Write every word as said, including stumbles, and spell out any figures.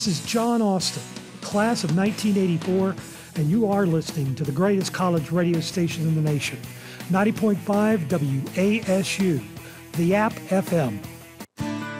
This is John Austin, class of nineteen eighty-four, and you are listening to the greatest college radio station in the nation, ninety point five W A S U, the App F M.